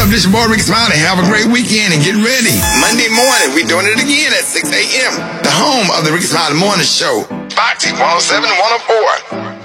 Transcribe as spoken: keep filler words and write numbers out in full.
up? This your boy Ricky Smiley. Have a great weekend and get ready. Monday morning, we doing it again at six a.m. The home of the Ricky Smiley Morning Show. Foxy one oh seven and one oh four.